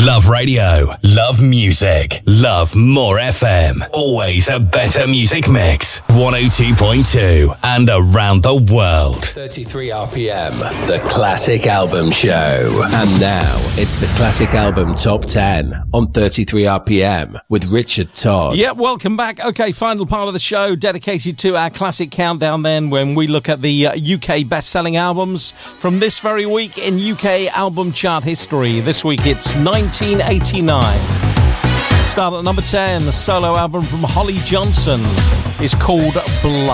Love radio, love music, love more FM. Always a better music mix. 102.2 and around the world. 33 RPM, the Classic Album Show. And now it's the Classic Album Top 10 on 33 RPM with Richard Todd. Yep, welcome back. Okay, final part of the show dedicated to our classic countdown then, when we look at the UK best-selling albums from this very week in UK album chart history. This week it's 1989. Start at number 10, the solo album from Holly Johnson is called Blood.